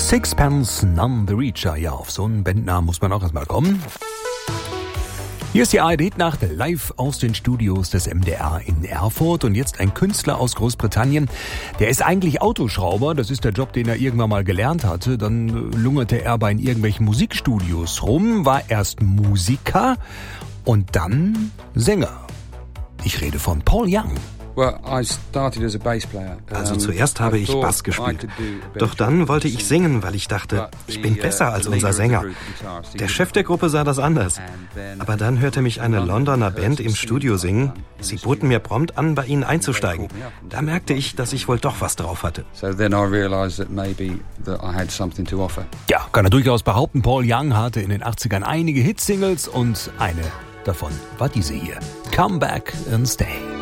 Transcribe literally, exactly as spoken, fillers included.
Sixpence None the Richer. Ja, auf so einen Bandnamen muss man auch erstmal kommen. Hier ist die A R D-Nacht live aus den Studios des M D R in Erfurt. Und jetzt ein Künstler aus Großbritannien. Der ist eigentlich Autoschrauber. Das ist der Job, den er irgendwann mal gelernt hatte. Dann lungerte er bei irgendwelchen Musikstudios rum, war erst Musiker und dann Sänger. Ich rede von Paul Young. Also zuerst habe ich Bass gespielt. Doch dann wollte ich singen, weil ich dachte, ich bin besser als unser Sänger. Der Chef der Gruppe sah das anders. Aber dann hörte mich eine Londoner Band im Studio singen. Sie boten mir prompt an, bei ihnen einzusteigen. Da merkte ich, dass ich wohl doch was drauf hatte. Ja, kann er durchaus behaupten, Paul Young hatte in den achtzigern einige Hitsingles und eine davon war diese hier. Come Back and Stay.